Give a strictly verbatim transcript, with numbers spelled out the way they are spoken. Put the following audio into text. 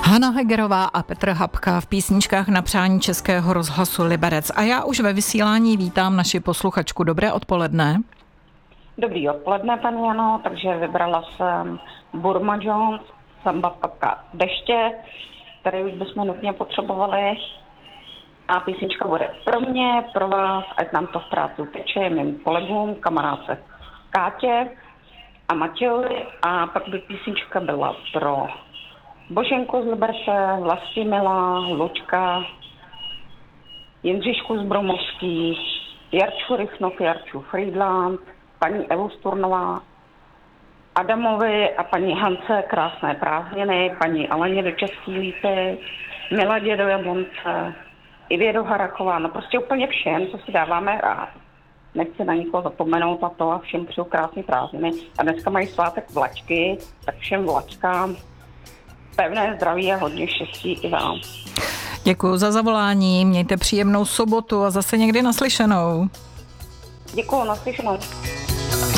Hana Hegerová a Petr Habka v písničkách na přání Českého rozhlasu Liberec. A já už ve vysílání vítám naši posluchačku. Dobré odpoledne. Dobrý odpoledne, paní Jano, takže vybrala jsem Burma Jones, Samba v kapkách deště, který už bychom nutně potřebovali. A písnička bude pro mě, pro vás, ať nám to v práci teče, mým kolegům, kamarádce Kátě a Matějovi. A pak by písnička byla pro Boženku z Liberce, Vlastimila, Lučka, Jindřišku z Bromovský, Jarču Rychnov, Jarču Friedland, paní Evu Sturnová, Adamovi a paní Hance krásné prázdniny, paní Aleně do Český Lípy, Miladě do Jablonce, Ivě do Harachová, no prostě úplně všem, co si dáváme rád. Nechci na nikoho zapomenout a to a všem přeju krásné prázdniny. A dneska mají svátek Vlačky, tak všem Vlačkám pevné zdraví a hodně štěstí i vám. Děkuji za zavolání, mějte příjemnou sobotu a zase někdy naslyšenou. Děkuji, naslyšenou.